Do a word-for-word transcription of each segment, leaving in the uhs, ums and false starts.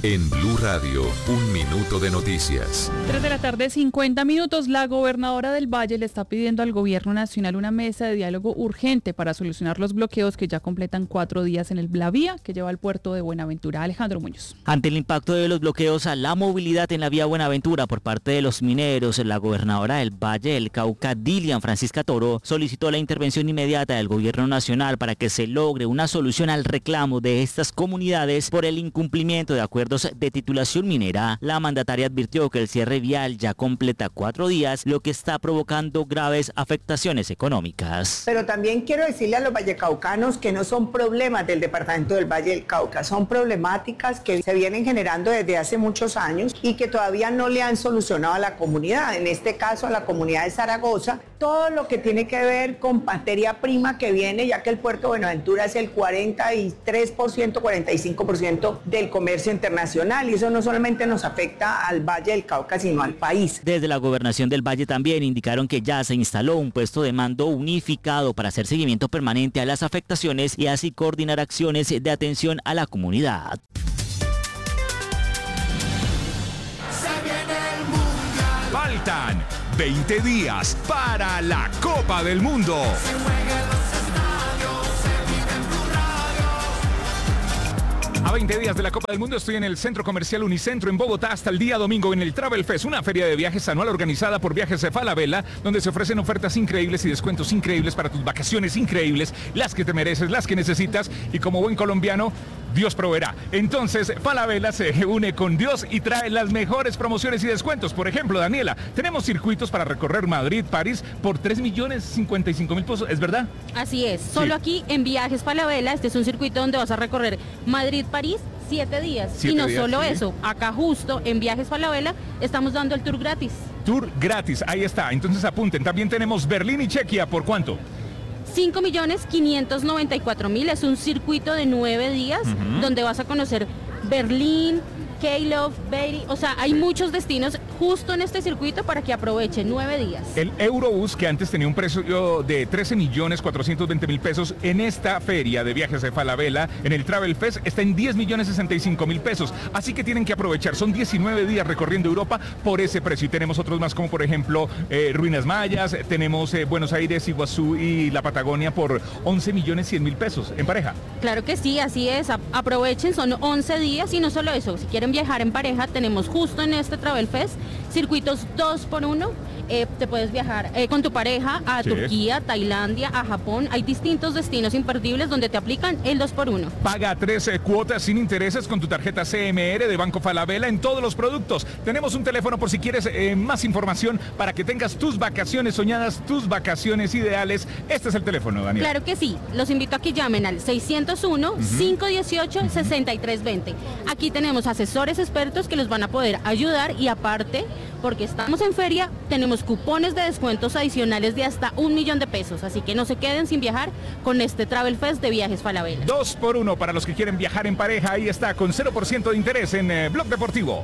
En Blue Radio, un minuto de noticias. Tres de la tarde, cincuenta minutos. La gobernadora del Valle le está pidiendo al gobierno nacional una mesa de diálogo urgente para solucionar los bloqueos que ya completan cuatro días en el, la vía que lleva al puerto de Buenaventura. Alejandro Muñoz. Ante el impacto de los bloqueos a la movilidad en la vía Buenaventura por parte de los mineros, la gobernadora del Valle del Cauca, Dilian Francisca Toro, solicitó la intervención inmediata del gobierno nacional para que se logre una solución al reclamo de estas comunidades por el incumplimiento de acuerdos de titulación minera. La mandataria advirtió que el cierre vial ya completa cuatro días, lo que está provocando graves afectaciones económicas. Pero también quiero decirle a los vallecaucanos que no son problemas del departamento del Valle del Cauca, son problemáticas que se vienen generando desde hace muchos años y que todavía no le han solucionado a la comunidad, en este caso a la comunidad de Zaragoza, todo lo que tiene que ver con materia prima que viene, ya que el puerto de Buenaventura es el cuarenta y tres por ciento, cuarenta y cinco por ciento del comercio internacional. Y eso no solamente nos afecta al Valle del Cauca, sino al país. Desde la gobernación del Valle también indicaron que ya se instaló un puesto de mando unificado para hacer seguimiento permanente a las afectaciones y así coordinar acciones de atención a la comunidad. Faltan veinte días para la Copa del Mundo. A veinte días de la Copa del Mundo estoy en el Centro Comercial Unicentro en Bogotá hasta el día domingo en el Travel Fest, una feria de viajes anual organizada por Viajes de Falabella, donde se ofrecen ofertas increíbles y descuentos increíbles para tus vacaciones increíbles, las que te mereces, las que necesitas, y como buen colombiano, Dios proveerá. Entonces, Falabella se une con Dios y trae las mejores promociones y descuentos. Por ejemplo, Daniela, tenemos circuitos para recorrer Madrid, París por tres millones cincuenta y cinco mil pesos, ¿es verdad? Así es, solo sí. Aquí en Viajes Falabella, este es un circuito donde vas a recorrer Madrid, París, siete días. Siete y no días, solo sí. Eso, acá justo en Viajes Falabella estamos dando el tour gratis. Tour gratis, ahí está. Entonces apunten, también tenemos Berlín y Chequia, ¿por cuánto? cinco millones quinientos noventa y cuatro mil, es un circuito de nueve días uh-huh. donde vas a conocer Berlín, K-Love, Beirut, o sea, hay muchos destinos justo en este circuito para que aprovechen nueve días. El Eurobús, que antes tenía un precio de trece millones cuatrocientos veinte mil pesos, en esta feria de Viajes de Falabella, en el Travel Fest, está en diez millones sesenta y cinco mil pesos. Así que tienen que aprovechar. Son diecinueve días recorriendo Europa por ese precio. Y tenemos otros más, como por ejemplo, eh, Ruinas Mayas, tenemos eh, Buenos Aires, Iguazú y la Patagonia por once millones cien mil pesos en pareja. Claro que sí, así es. Aprovechen, son once días y no solo eso. Si quieren viajar en pareja, tenemos justo en este Travel Fest circuitos dos por uno. Eh, te puedes viajar eh, con tu pareja a sí. Turquía, Tailandia, a Japón. Hay distintos destinos imperdibles donde te aplican el dos por uno. Paga trece cuotas sin intereses con tu tarjeta C M R de Banco Falabella en todos los productos. Tenemos un teléfono por si quieres eh, más información para que tengas tus vacaciones soñadas, tus vacaciones ideales. Este es el teléfono, Daniel. Claro que sí. Los invito a que llamen al seiscientos uno, cinco dieciocho, sesenta y tres veinte. Aquí tenemos asesores expertos que los van a poder ayudar y aparte, porque estamos en feria, tenemos cupones de descuentos adicionales de hasta un millón de pesos, así que no se queden sin viajar con este Travel Fest de Viajes Falabella. Dos por uno para los que quieren viajar en pareja, ahí está, con cero por ciento de interés en eh, Blog Deportivo.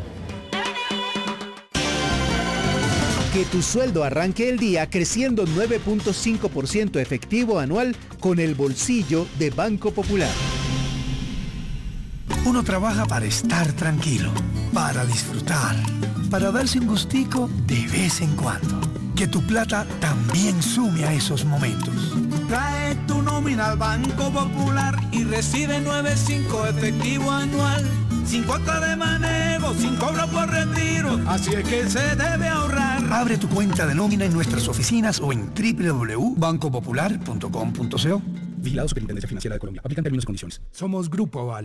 Que tu sueldo arranque el día creciendo nueve punto cinco por ciento efectivo anual con el bolsillo de Banco Popular. Uno trabaja para estar tranquilo, para disfrutar, para darse un gustico de vez en cuando. Que tu plata también sume a esos momentos. Trae tu nómina al Banco Popular y recibe nueve punto cinco efectivo anual. Sin cuota de manejo, sin cobro por retiro, así es que se debe ahorrar. Abre tu cuenta de nómina en nuestras oficinas o en doble u doble u doble u punto banco popular punto com punto co. Vigilado Superintendencia Financiera de Colombia. Aplican términos y condiciones. Somos Grupo Aval.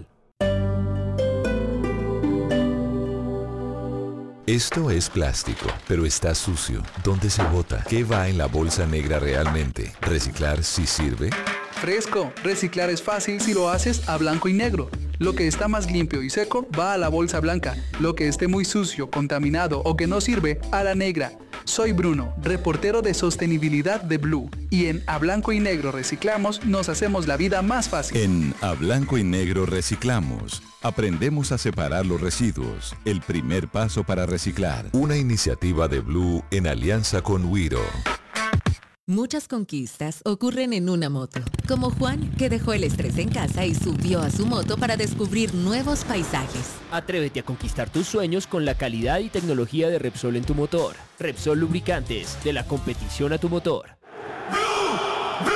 Esto es plástico, pero está sucio. ¿Dónde se bota? ¿Qué va en la bolsa negra realmente? ¿Reciclar sí sirve? Fresco, reciclar es fácil si lo haces a blanco y negro. Lo que está más limpio y seco va a la bolsa blanca. Lo que esté muy sucio, contaminado o que no sirve, a la negra. Soy Bruno, reportero de sostenibilidad de Blue. Y en A Blanco y Negro Reciclamos nos hacemos la vida más fácil. En A Blanco y Negro Reciclamos aprendemos a separar los residuos. El primer paso para reciclar. Una iniciativa de Blue en alianza con Wiro. Muchas conquistas ocurren en una moto, como Juan, que dejó el estrés en casa y subió a su moto para descubrir nuevos paisajes. Atrévete a conquistar tus sueños con la calidad y tecnología de Repsol en tu motor. Repsol Lubricantes, de la competición a tu motor.